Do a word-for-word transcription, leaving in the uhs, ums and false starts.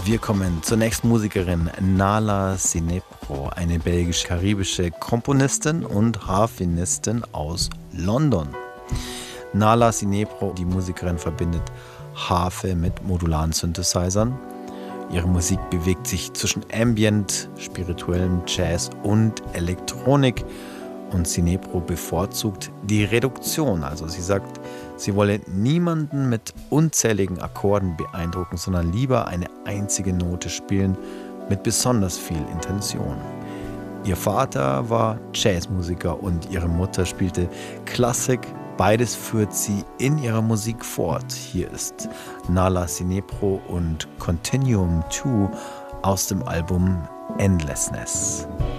Wir kommen zur nächsten Musikerin, Nala Sinepro, eine belgisch-karibische Komponistin und Harfenistin aus London. Nala Sinepro, die Musikerin, verbindet Harfe mit modularen Synthesizern. Ihre Musik bewegt sich zwischen Ambient, spirituellem Jazz und Elektronik. Und Sinepro bevorzugt die Reduktion. Also sie sagt, sie wolle niemanden mit unzähligen Akkorden beeindrucken, sondern lieber eine einzige Note spielen mit besonders viel Intention. Ihr Vater war Jazzmusiker und ihre Mutter spielte Klassik. Beides führt sie in ihrer Musik fort. Hier ist Nala Sinepro und Continuum zwei aus dem Album Endlessness.